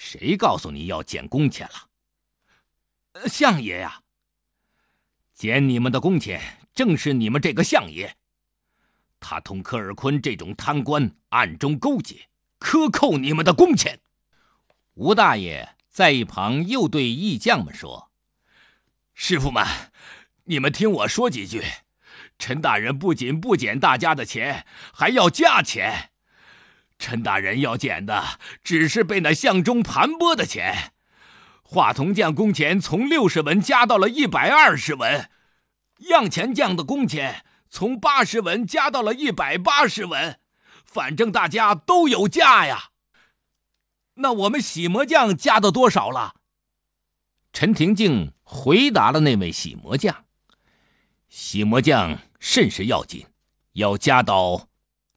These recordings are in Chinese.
谁告诉你要减工钱了？相爷呀，减你们的工钱正是你们这个相爷，他同科尔坤这种贪官暗中勾结，克扣你们的工钱。吴大爷在一旁又对义将们说：师傅们，你们听我说几句，陈大人不仅不减大家的钱，还要加钱。陈大人要减的只是被那相中盘剥的钱。华铜匠工钱从60文加到了120文，样钱匠的工钱从80文加到了180文，反正大家都有加呀。那我们洗磨匠加到多少了？陈廷敬回答了那位洗磨匠：洗磨匠甚是要紧，要加到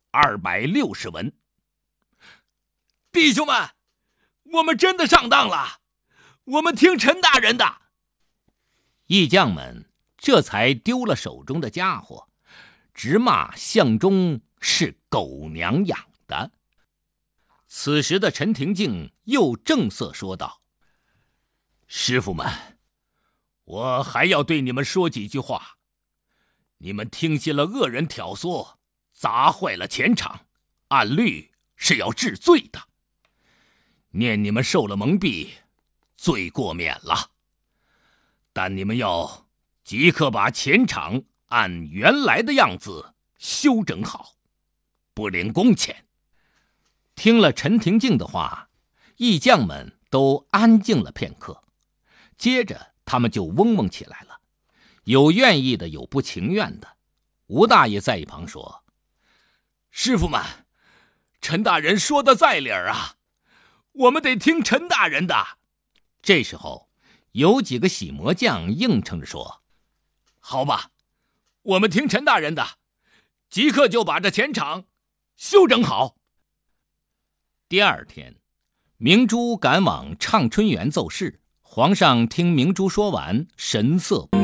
260文。弟兄们，我们真的上当了，我们听陈大人的。义将们这才丢了手中的家伙，直骂相中是狗娘养的。此时的陈廷敬又正色说道：师傅们，我还要对你们说几句话。你们听信了恶人挑唆，砸坏了钱场，按律是要治罪的。念你们受了蒙蔽，罪过免了，但你们要即刻把钱场按原来的样子修整好，不领工钱。听了陈廷敬的话，义将们都安静了片刻，接着他们就嗡嗡起来了，有愿意的，有不情愿的。吴大爷在一旁说：师傅们，陈大人说的在理儿啊，我们得听陈大人的。这时候有几个洗磨匠应承着说：好吧，我们听陈大人的，即刻就把这钱场修整好。第二天，明珠赶往畅春园奏事，皇上听明珠说完，神色